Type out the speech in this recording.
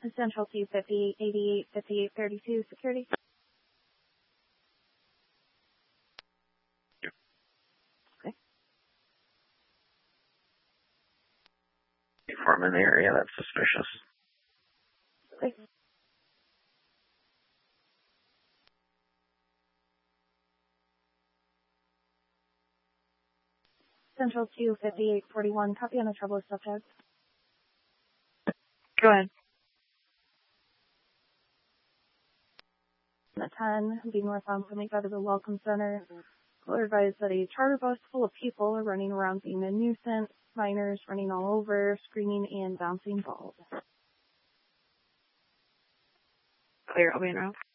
Central 250, 88, 58, 32, security. Okay. Form in the area, that's suspicious. Okay. Central 258, 41, copy on a troubled subject. Go ahead. The 10, be northbound from the to the Welcome Center. We're advised that a charter bus full of people are running around being a nuisance, minors running all over, screaming and bouncing balls. Clear, I'll be in route.